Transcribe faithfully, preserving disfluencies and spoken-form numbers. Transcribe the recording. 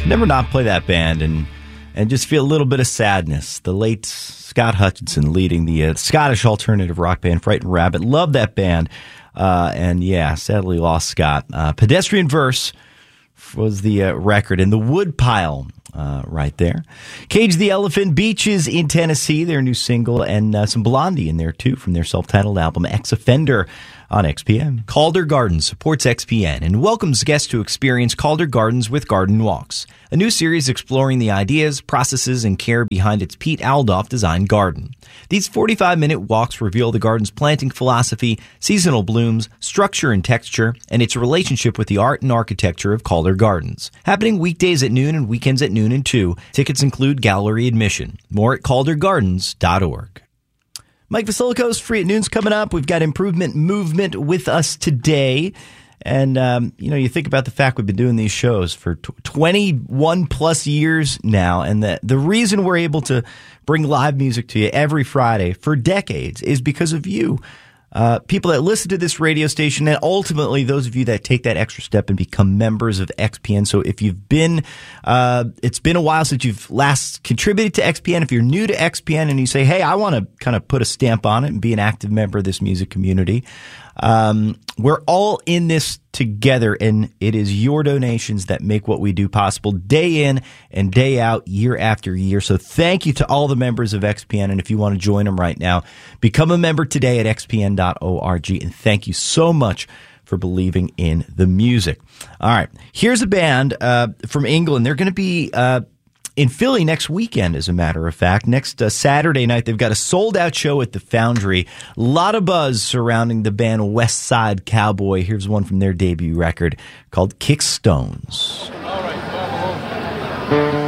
never not play that band and and just feel a little bit of sadness. The late Scott Hutchinson leading the uh, Scottish alternative rock band Frightened Rabbit. Love that band. Uh, and yeah, sadly lost Scott. Uh, Pedestrian Verse was the uh, record, and The Woodpile uh, right there. Cage the Elephant, Beaches in Tennessee, their new single, and uh, some Blondie in there too from their self-titled album Ex-Offender on X P N. Calder Gardens supports X P N and welcomes guests to experience Calder Gardens with Garden Walks, a new series exploring the ideas, processes, and care behind its Pete Aldoff designed garden. These forty-five minute walks reveal the garden's planting philosophy, seasonal blooms, structure and texture, and its relationship with the art and architecture of Calder Gardens. Happening weekdays at noon and weekends at noon and two. Tickets include gallery admission. More at calder gardens dot org. Mike Vasiliko's Free at Noon's coming up. We've got Improvement Movement with us today. And, um, you know, you think about the fact we've been doing these shows for twenty-one plus years now. And the, the reason we're able to bring live music to you every Friday for decades is because of you. Uh, people that listen to this radio station, and ultimately those of you that take that extra step and become members of X P N. So if you've been, uh, it's been a while since you've last contributed to X P N. If you're new to X P N and you say, hey, I want to kind of put a stamp on it and be an active member of this music community, um, we're all in this together, and it is your donations that make what we do possible day in and day out, year after year. So thank you to all the members of X P N, and if you want to join them right now, become a member today at x p n dot org, and thank you so much for believing in the music. All right, here's a band uh, from England. They're going to be uh, in Philly next weekend, as a matter of fact. Next uh, Saturday night, they've got a sold-out show at the Foundry. A lot of buzz surrounding the band West Side Cowboy. Here's one from their debut record called Kick Stones.